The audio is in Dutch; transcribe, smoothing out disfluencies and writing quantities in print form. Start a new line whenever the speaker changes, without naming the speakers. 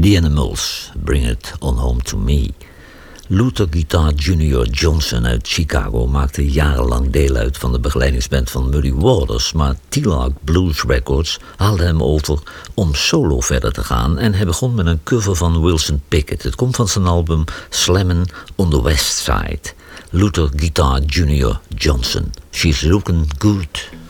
The Animals, Bring It On Home To Me. Luther Guitar Jr. Johnson uit Chicago maakte jarenlang deel uit van de begeleidingsband van Muddy Waters, maar T-Lark Blues Records haalde hem over om solo verder te gaan en hij begon met een cover van Wilson Pickett. Het komt van zijn album Slammin' on the West Side. Luther Guitar Jr. Johnson, She's Looking Good.